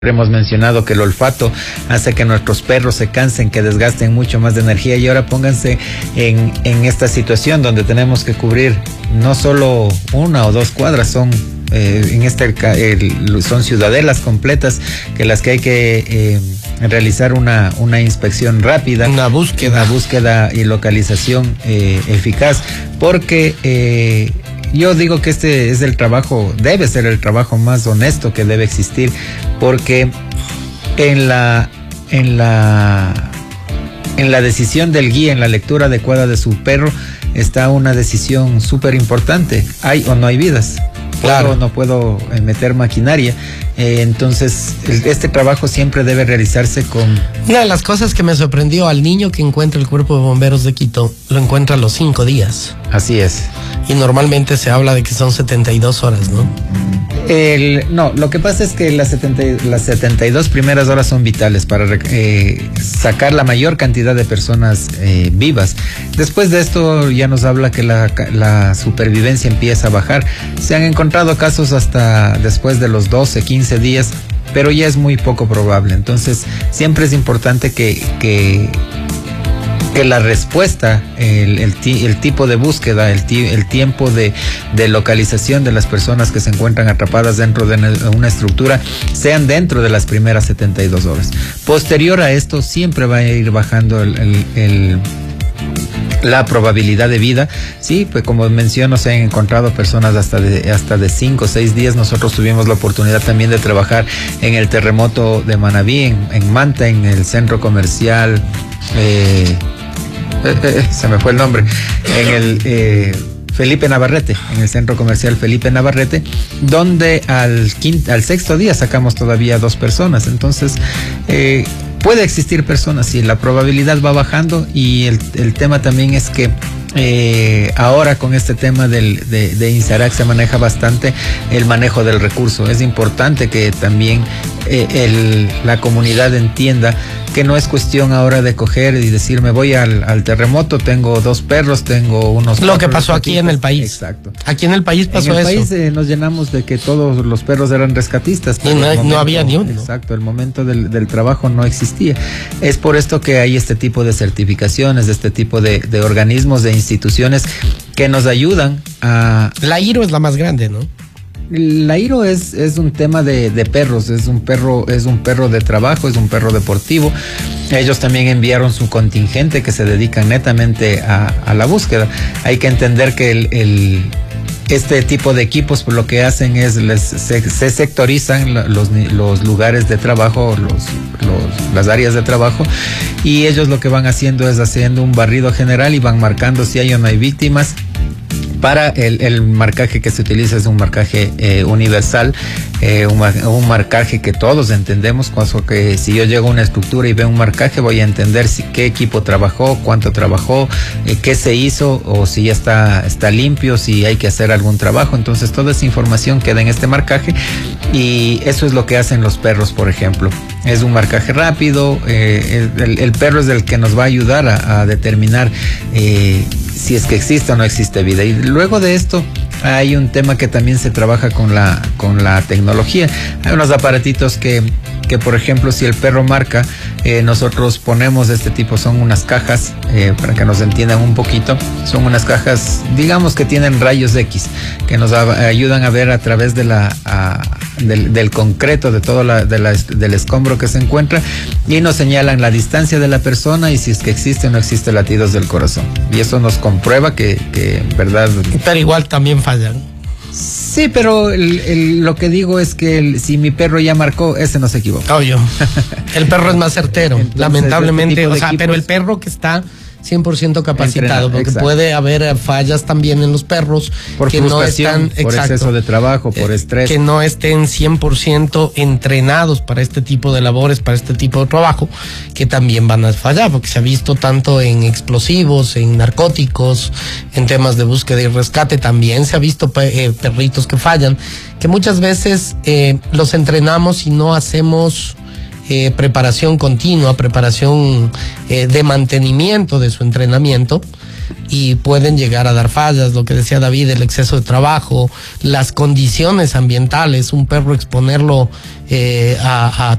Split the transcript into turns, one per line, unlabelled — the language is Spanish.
Hemos mencionado que el olfato hace que nuestros perros se cansen, que desgasten mucho más de energía, y ahora pónganse en esta situación donde tenemos que cubrir no solo 1 o 2 cuadras, son son ciudadelas completas que las que hay que realizar una inspección rápida,
una búsqueda
y localización eficaz, porque yo digo que este es debe ser el trabajo más honesto que debe existir, porque en la decisión del guía, en la lectura adecuada de su perro, está una decisión súper importante. ¿Hay o no hay vidas? Claro, no puedo meter maquinaria. Entonces, este trabajo siempre debe realizarse con...
Una de las cosas que me sorprendió, al niño que encuentra el Cuerpo de Bomberos de Quito, lo encuentra a los 5 días.
Así es.
Y normalmente se habla de que son 72 horas, ¿no?
No, lo que pasa es que las 72 primeras horas son vitales para sacar la mayor cantidad de personas vivas. Después de esto ya nos habla que la supervivencia empieza a bajar. Se han encontrado casos hasta después de los 12, 15 días, pero ya es muy poco probable. Entonces siempre es importante que la respuesta, el tipo de búsqueda, el tiempo de localización de las personas que se encuentran atrapadas dentro de una estructura sean dentro de las primeras 72 horas. Posterior a esto siempre va a ir bajando la probabilidad de vida. Sí, pues como menciono, se han encontrado personas hasta de 5 o 6 días. Nosotros tuvimos la oportunidad también de trabajar en el terremoto de Manabí, en Manta, en el centro comercial, se me fue el nombre, en el Felipe Navarrete, en el centro comercial Felipe Navarrete, donde al 6º día sacamos todavía 2 personas. Entonces puede existir personas y la probabilidad va bajando, y el tema también es que ahora con este tema de INSARAC se maneja bastante el manejo del recurso. Es importante que también la comunidad entienda que no es cuestión ahora de coger y decir, me voy al terremoto, tengo 2 perros, tengo unos...
Lo que pasó aquí en el país.
Exacto.
Aquí en el país pasó eso.
En el país nos llenamos de que todos los perros eran rescatistas.
Y no había ni uno.
Exacto, el momento del trabajo no existía. Es por esto que hay este tipo de certificaciones, de este tipo de organismos, de instituciones que nos ayudan a...
La IRO es la más grande, ¿no?
La IRO es un tema de perros, es un perro de trabajo, es un perro deportivo. Ellos también enviaron su contingente que se dedican netamente a la búsqueda. Hay que entender que este tipo de equipos, pues, lo que hacen es se sectorizan los lugares de trabajo, las áreas de trabajo, y ellos lo que van haciendo es haciendo un barrido general y van marcando si hay o no hay víctimas. Para el marcaje que se utiliza es un marcaje universal, un marcaje que todos entendemos, que si yo llego a una estructura y veo un marcaje, voy a entender qué equipo trabajó, cuánto trabajó, qué se hizo, o si ya está limpio, si hay que hacer algún trabajo. Entonces toda esa información queda en este marcaje, y eso es lo que hacen los perros, por ejemplo. Es un marcaje rápido. El perro es el que nos va a ayudar a determinar si es que existe o no existe vida. Y luego de esto hay un tema que también se trabaja con la tecnología. Hay unos aparatitos que por ejemplo, si el perro marca, nosotros ponemos este tipo, son unas cajas, para que nos entiendan un poquito, son unas cajas, digamos, que tienen rayos X, que nos ayudan a ver a través del concreto, de todo del escombro que se encuentra, y nos señalan la distancia de la persona y si es que existe o no existe latidos del corazón. Y eso nos comprueba que en verdad...
Pero igual también fallan.
Sí, pero lo que digo es que si mi perro ya marcó, ese no se equivoca.
Obvio. El perro es más certero. Entonces, lamentablemente, pero el perro que está 100% capacitado, porque exacto, puede haber fallas también en los perros
por
que no están,
por exceso de trabajo, por estrés,
que no estén 100% entrenados para este tipo de labores, para este tipo de trabajo, que también van a fallar, porque se ha visto tanto en explosivos, en narcóticos, en temas de búsqueda y rescate, también se ha visto perritos que fallan, que muchas veces los entrenamos y no hacemos preparación continua, preparación de mantenimiento de su entrenamiento, y pueden llegar a dar fallas. Lo que decía David, el exceso de trabajo, las condiciones ambientales, un perro exponerlo a